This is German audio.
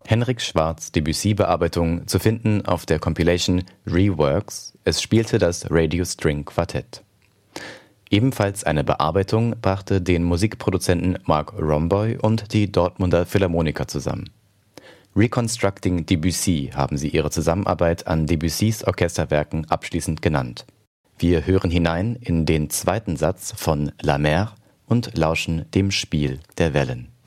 Henrik Schwarz Debussy-Bearbeitung zu finden auf der Compilation Reworks. Es spielte das Radio String Quartett. Ebenfalls eine Bearbeitung brachte den Musikproduzenten Mark Romboy und die Dortmunder Philharmoniker zusammen. Reconstructing Debussy haben sie ihre Zusammenarbeit an Debussys Orchesterwerken abschließend genannt. Wir hören hinein in den zweiten Satz von La Mer und lauschen dem Spiel der Wellen.